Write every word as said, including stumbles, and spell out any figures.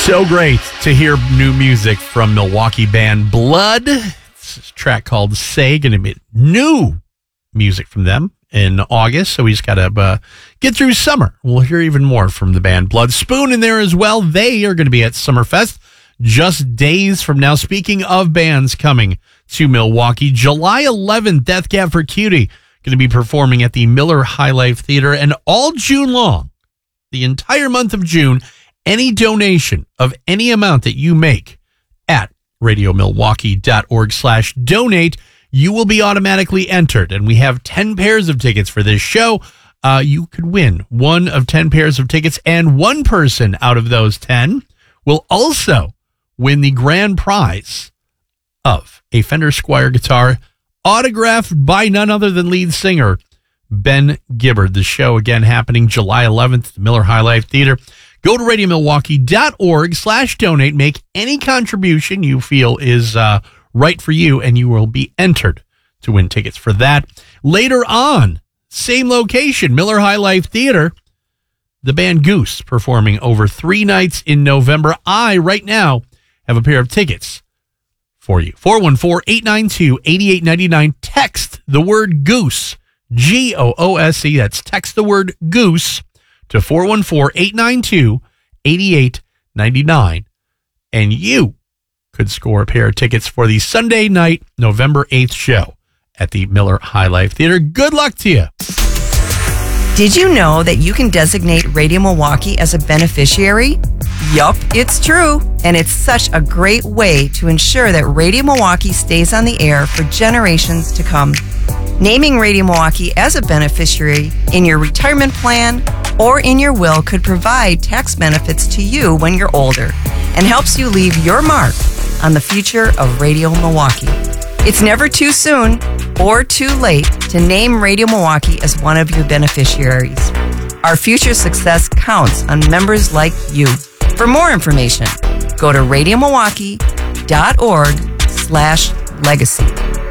So great to hear new music from Milwaukee band Blood. It's a track called Say, going to be new music from them in August, so we just got to uh, get through summer. We'll hear even more from the band Blood. Spoon in there as well. They are going to be at Summerfest just days from now. Speaking of bands coming to Milwaukee, July eleventh, Death Cab for Cutie going to be performing at the Miller High Life Theater, and all June long, the entire month of June, any donation of any amount that you make at radiomilwaukee.org slash donate, you will be automatically entered. And we have ten pairs of tickets for this show. Uh, you could win one of ten pairs of tickets, and one person out of those ten will also win the grand prize of a Fender Squier guitar autographed by none other than lead singer Ben Gibbard. The show, again, happening July eleventh at the Miller High Life Theater. Go to radiomilwaukee.org slash donate. Make any contribution you feel is uh, right for you, and you will be entered to win tickets for that. Later on, same location, Miller High Life Theater, the band Goose performing over three nights in November. I, right now, have a pair of tickets for you. four one four, eight nine two, eight eight nine nine. Text the word Goose, G O O S E. That's text the word Goose to four one four, eight nine two, eight eight nine nine, and you could score a pair of tickets for the Sunday night, November eighth show at the Miller High Life Theater. Good luck to you. Did you know that you can designate Radio Milwaukee as a beneficiary? Yup, it's true. And it's such a great way to ensure that Radio Milwaukee stays on the air for generations to come. Naming Radio Milwaukee as a beneficiary in your retirement plan or in your will could provide tax benefits to you when you're older and helps you leave your mark on the future of Radio Milwaukee. It's never too soon or too late to name Radio Milwaukee as one of your beneficiaries. Our future success counts on members like you. For more information, go to radiomilwaukee.org slash legacy.